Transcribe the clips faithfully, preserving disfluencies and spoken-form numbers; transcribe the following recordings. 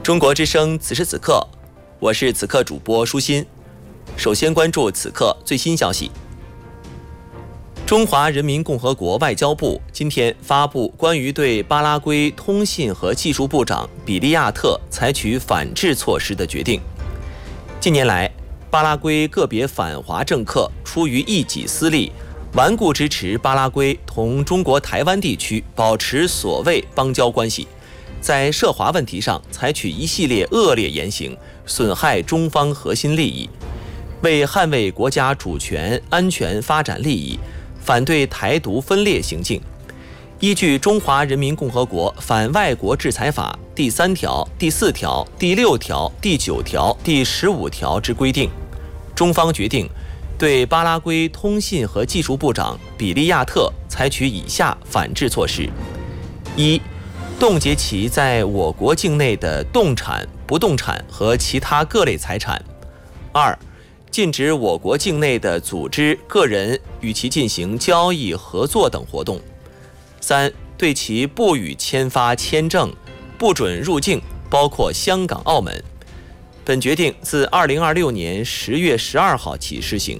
中国之声此时此刻，我是此刻主播舒心。首先关注此刻最新消息。中华人民共和国外交部今天发布关于对巴拉圭通信和技术部长比利亚特采取反制措施的决定。近年来，巴拉圭个别反华政客出于一己私利，顽固支持巴拉圭同中国台湾地区保持所谓邦交关系，在涉华问题上采取一系列恶劣言行，损害中方核心利益。为捍卫国家主权、安全、发展利益，反对台独分裂行径，依据《中华人民共和国反外国制裁法》第三条、第四条、第六条、第九条、第十五条之规定，中方决定对巴拉圭通信和技术部长比利亚特采取以下反制措施：一、冻结其在我国境内的动产、不动产和其他各类财产；二、禁止我国境内的组织、个人与其进行交易、合作等活动；三、对其不予签发签证，不准入境，包括香港、澳门。本决定自二零二六年十月十二号起施行。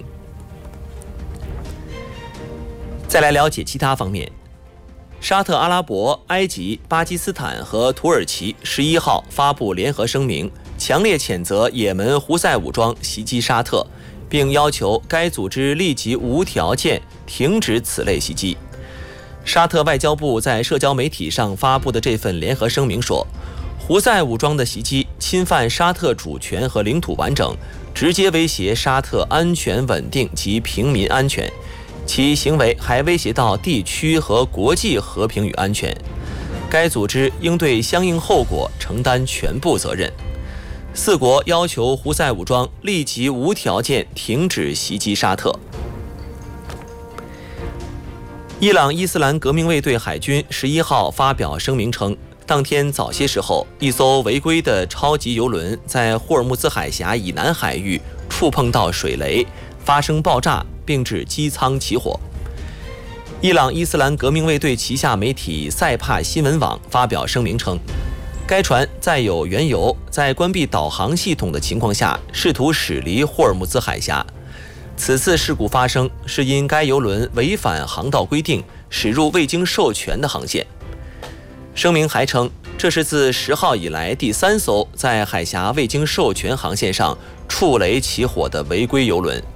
再来了解其他方面。沙特阿拉伯、埃及、巴基斯坦和土耳其十一号发布联合声明，强烈谴责也门胡塞武装袭击沙特，并要求该组织立即无条件停止此类袭击。沙特外交部在社交媒体上发布的这份联合声明说，胡塞武装的袭击侵犯沙特主权和领土完整，直接威胁沙特安全稳定及平民安全，其行为还威胁到地区和国际和平与安全，该组织应对相应后果承担全部责任。四国要求胡塞武装立即无条件停止袭击沙特。伊朗伊斯兰革命卫队海军十一号发表声明称，当天早些时候，一艘违规的超级油轮在霍尔木兹海峡以南海域触碰到水雷，发生爆炸，并致机舱起火。伊朗伊斯兰革命卫队旗下媒体塞帕新闻网发表声明称，该船载有原油，在关闭导航系统的情况下试图驶离霍尔木兹海峡。此次事故发生是因该油轮违反航道规定，驶入未经授权的航线。声明还称，这是自十号以来第三艘在海峡未经授权航线上触雷起火的违规油轮。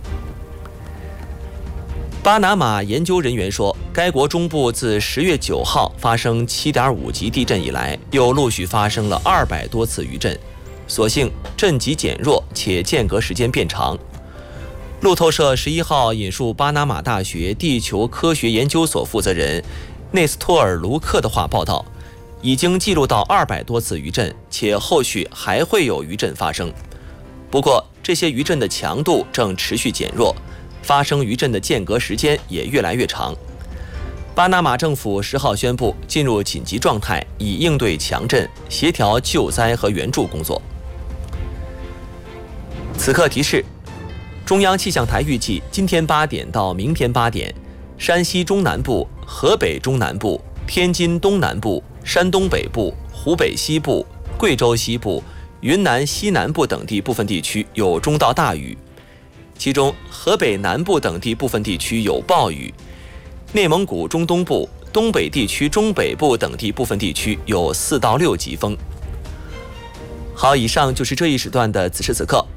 巴拿马研究人员说，该国中部自十月九号发生 七点五 级地震以来，又陆续发生了二百多次余震，所幸震级减弱且间隔时间变长。路透社十一号引述巴拿马大学地球科学研究所负责人内斯托尔·卢克的话报道，已经记录到二百多次余震，且后续还会有余震发生。不过，这些余震的强度正持续减弱，发生余震的间隔时间也越来越长。巴拿马政府十号宣布进入紧急状态，以应对强震，协调救灾和援助工作。此刻提示：中央气象台预计今天八点到明天八点，山西中南部、河北中南部、天津东南部、山东北部、湖北西部、贵州西部、云南西南部等地部分地区有中到大雨，其中河北南部等地部分地区有暴雨，内蒙古中东部、东北地区中北部等地部分地区有四到六级风。好，以上就是这一时段的此时此刻。